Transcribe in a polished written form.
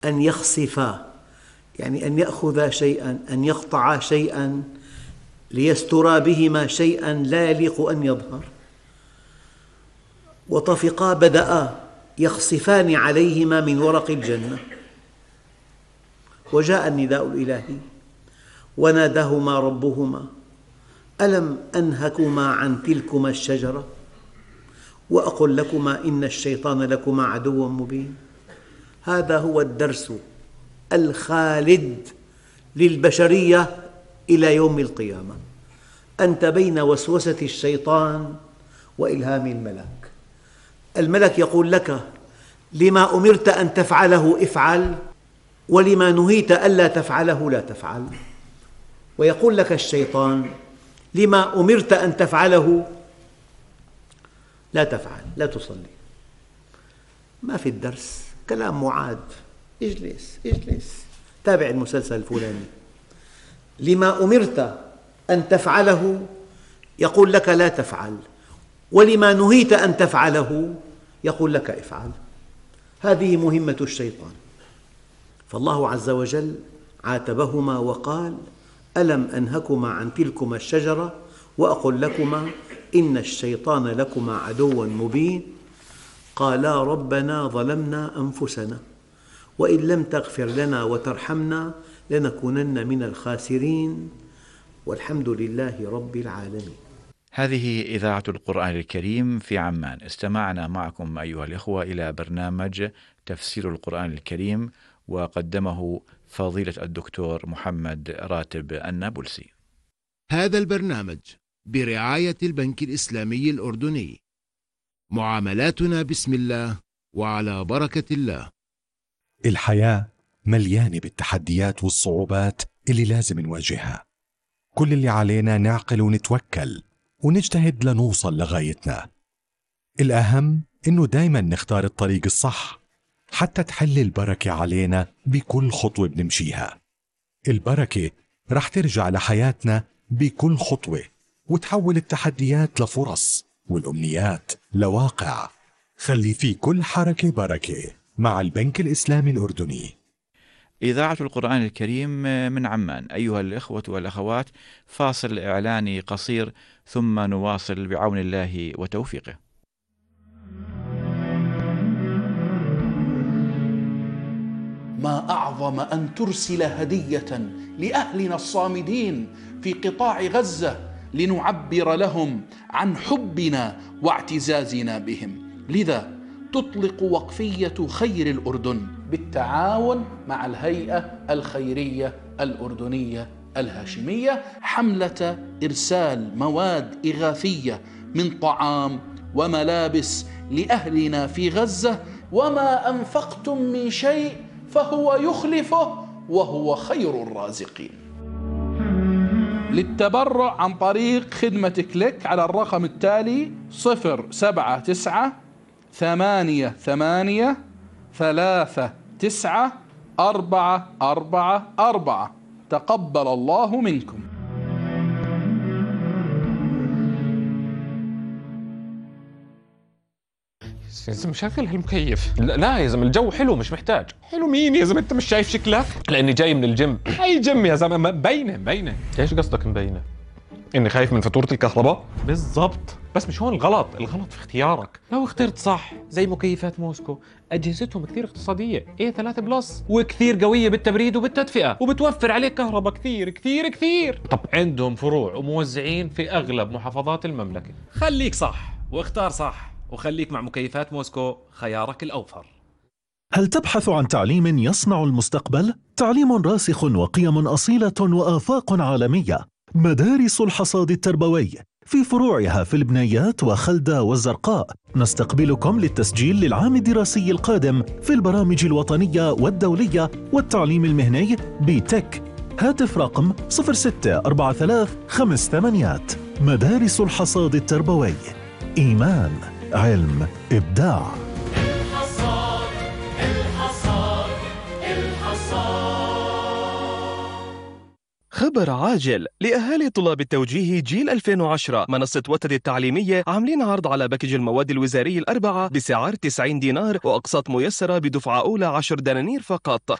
أن يخسفا، يعني أن يأخذ شيئا، أن يقطع شيئا ليسترا بهما شيئا لا يليق أن يظهر. وطفقا بدأا يخصفان عليهما من ورق الجنة. وجاء النداء الإلهي وناداهما ربهما ألم أنهكما عن تلكما الشجرة وأقل لكما إن الشيطان لكما عدو مبين. هذا هو الدرس الخالد للبشرية إلى يوم القيامة. أنت بين وسوسة الشيطان وإلهام الملك. الملك يقول لك لما أمرت أن تفعله افعل، ولما نهيت ألا تفعله لا تفعل. ويقول لك الشيطان لما أمرت أن تفعله لا تفعل، لا تصلي. ما في الدرس، كلام معاد. اجلس تابع المسلسل الفلاني. لما أمرت أن تفعله يقول لك لا تفعل، ولما نهيت أن تفعله يقول لك افعل. هذه مهمة الشيطان. فالله عز وجل عاتبهما وقال ألم أنهكما عن تلكما الشجرة وأقل لكما إن الشيطان لكما عدو مبين. قالا ربنا ظلمنا أنفسنا وإن لم تغفر لنا وترحمنا لنكونن من الخاسرين والحمد لله رب العالمين. هذه إذاعة القرآن الكريم في عمان. استمعنا معكم أيها الإخوة إلى برنامج تفسير القرآن الكريم، وقدمه فضيلة الدكتور محمد راتب النابلسي. هذا البرنامج برعاية البنك الإسلامي الأردني. معاملاتنا بسم الله وعلى بركة الله. الحياة مليانة بالتحديات والصعوبات اللي لازم نواجهها. كل اللي علينا نعقل ونتوكل ونجتهد لنوصل لغايتنا. الأهم إنه دايما نختار الطريق الصح حتى تحل البركة علينا بكل خطوة بنمشيها. البركة رح ترجع لحياتنا بكل خطوة وتحول التحديات لفرص والأمنيات لواقع. خلي في كل حركة بركة مع البنك الإسلامي الأردني. إذاعة القرآن الكريم من عمان. أيها الإخوة والأخوات، فاصل إعلاني قصير ثم نواصل بعون الله وتوفيقه. ما أعظم أن ترسل هدية لأهلنا الصامدين في قطاع غزة لنعبر لهم عن حبنا واعتزازنا بهم. لذا تطلق وقفية خير الأردن بالتعاون مع الهيئة الخيرية الأردنية الهاشمية حملة إرسال مواد إغاثية من طعام وملابس لأهلنا في غزة. وما أنفقتم من شيء فهو يخلفه وهو خير الرازقين. للتبرع عن طريق خدمة كليك على الرقم التالي 07938394444. تقبل الله منكم. يا زلمة شغل هالمكيف. لا يا زلمة الجو حلو، مش محتاج. حلو مين يا زلمة؟ انت مش شايف شكلك؟ لاني جاي من الجيم. اي جيم يا زلمة؟ مبينة. ايش قصدك مبينة؟ اني خايف من فاتورة الكهرباء؟ بالضبط. بس مش هون الغلط في اختيارك. لو اخترت صح زي مكيفات موسكو، اجهزتهم كثير اقتصادية، A3+ وكثير قوية بالتبريد وبالتدفئة، وبتوفر عليك كهرباء كثير كثير كثير. طب عندهم فروع وموزعين في اغلب محافظات المملكة. خليك صح واختار صح، وخليك مع مكيفات موسكو، خيارك الأوفر. هل تبحث عن تعليم يصنع المستقبل؟ تعليم راسخ وقيم أصيلة وآفاق عالمية. مدارس الحصاد التربوي في فروعها في البنيات وخلدة والزرقاء. نستقبلكم للتسجيل للعام الدراسي القادم في البرامج الوطنية والدولية والتعليم المهني بتك. هاتف رقم 064358. مدارس الحصاد التربوي. إيمان، علم، إبداع. خبر عاجل لأهالي طلاب التوجيه جيل 2010. منصة وتد التعليمية عاملين عرض على باكج المواد الوزاري الأربعة بسعر 90 دينار وأقساط ميسرة بدفعة أولى 10 دنانير فقط.